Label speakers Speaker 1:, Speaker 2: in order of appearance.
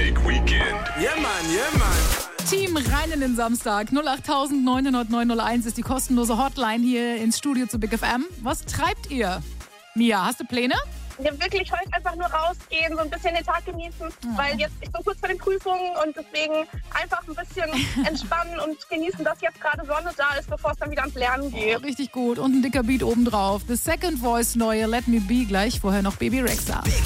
Speaker 1: Big Weekend.
Speaker 2: Yeah, man.
Speaker 3: Team rein in den Samstag. 08900 ist die kostenlose Hotline hier ins Studio zu Big FM. Was treibt ihr? Mia, hast du Pläne?
Speaker 4: Ja, wirklich heute einfach nur rausgehen, so ein bisschen den Tag genießen, weil jetzt ich bin kurz vor den Prüfungen und deswegen einfach ein bisschen entspannen und genießen, dass jetzt gerade Sonne da ist, bevor es dann wieder ans Lernen geht.
Speaker 3: Richtig gut. Und ein dicker Beat obendrauf. The Second Voice neue Let Me Be gleich. Vorher noch Baby Rexha.